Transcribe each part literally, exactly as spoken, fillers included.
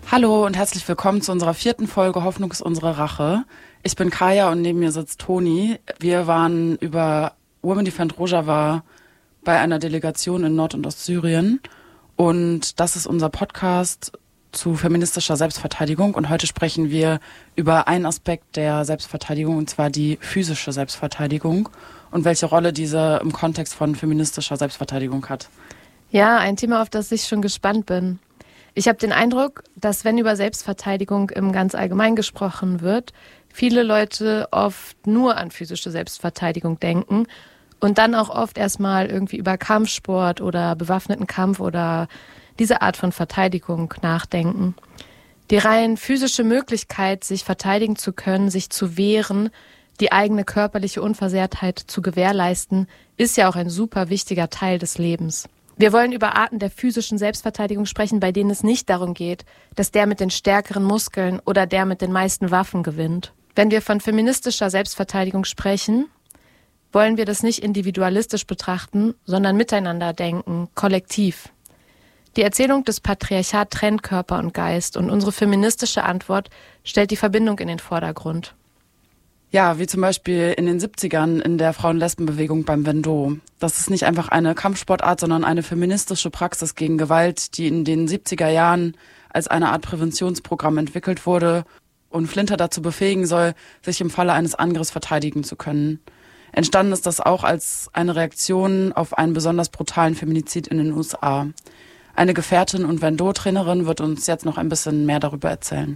Hallo und herzlich willkommen zu unserer vierten Folge Hoffnung ist unsere Rache. Ich bin Kaya und neben mir sitzt Toni. Wir waren über Women Defend Rojava bei einer Delegation in Nord- und Ostsyrien und das ist unser Podcast zu feministischer Selbstverteidigung und heute sprechen wir über einen Aspekt der Selbstverteidigung und zwar die physische Selbstverteidigung und welche Rolle diese im Kontext von feministischer Selbstverteidigung hat. Ja, ein Thema, auf das ich schon gespannt bin. Ich habe den Eindruck, dass wenn über Selbstverteidigung im ganz allgemein gesprochen wird, viele Leute oft nur an physische Selbstverteidigung denken und dann auch oft erstmal irgendwie über Kampfsport oder bewaffneten Kampf oder diese Art von Verteidigung nachdenken. Die rein physische Möglichkeit, sich verteidigen zu können, sich zu wehren, die eigene körperliche Unversehrtheit zu gewährleisten, ist ja auch ein super wichtiger Teil des Lebens. Wir wollen über Arten der physischen Selbstverteidigung sprechen, bei denen es nicht darum geht, dass der mit den stärkeren Muskeln oder der mit den meisten Waffen gewinnt. Wenn wir von feministischer Selbstverteidigung sprechen, wollen wir das nicht individualistisch betrachten, sondern miteinander denken, kollektiv. Die Erzählung des Patriarchat trennt Körper und Geist und unsere feministische Antwort stellt die Verbindung in den Vordergrund. Ja, wie zum Beispiel in den siebzigern in der Frauen-Lesben-Bewegung beim Vendôme. Das ist nicht einfach eine Kampfsportart, sondern eine feministische Praxis gegen Gewalt, die in den siebziger Jahren als eine Art Präventionsprogramm entwickelt wurde und Flinter dazu befähigen soll, sich im Falle eines Angriffs verteidigen zu können. Entstanden ist das auch als eine Reaktion auf einen besonders brutalen Feminizid in den U S A. Eine Gefährtin und Vendôme-Trainerin wird uns jetzt noch ein bisschen mehr darüber erzählen.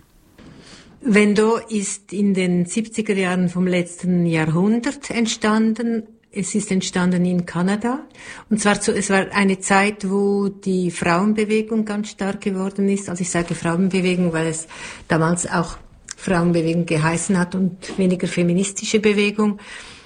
Vendôme ist in den siebziger Jahren vom letzten Jahrhundert entstanden. Es ist entstanden in Kanada. Und zwar zu, es war eine Zeit, wo die Frauenbewegung ganz stark geworden ist. Also ich sage Frauenbewegung, weil es damals auch Frauenbewegung geheißen hat und weniger feministische Bewegung.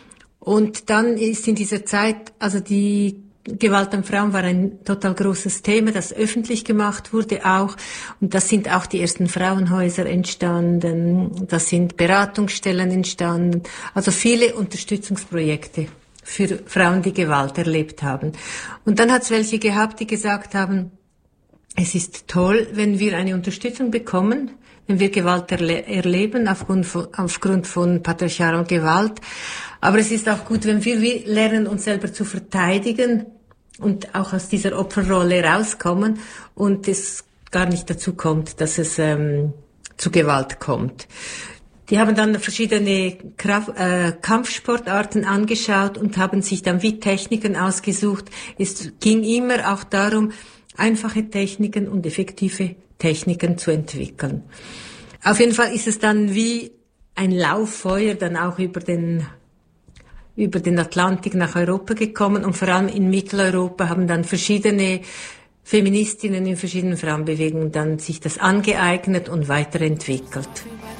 Und dann ist in dieser Zeit, also die Gewalt an Frauen war ein total großes Thema, das öffentlich gemacht wurde auch. Und das sind auch die ersten Frauenhäuser entstanden. Das sind Beratungsstellen entstanden. Also viele Unterstützungsprojekte für Frauen, die Gewalt erlebt haben. Und dann hat es welche gehabt, die gesagt haben, es ist toll, wenn wir eine Unterstützung bekommen, wenn wir Gewalt erle- erleben aufgrund von, aufgrund von patriarchaler Gewalt. Aber es ist auch gut, wenn wir, wir lernen, uns selber zu verteidigen und auch aus dieser Opferrolle rauskommen und es gar nicht dazu kommt, dass es ähm, zu Gewalt kommt. Die haben dann verschiedene Kraft, äh, Kampfsportarten angeschaut und haben sich dann wie Techniken ausgesucht. Es ging immer auch darum, einfache Techniken und effektive Techniken zu entwickeln. Auf jeden Fall ist es dann wie ein Lauffeuer dann auch über den über den Atlantik nach Europa gekommen und vor allem in Mitteleuropa haben dann verschiedene Feministinnen in verschiedenen Frauenbewegungen dann sich das angeeignet und weiterentwickelt.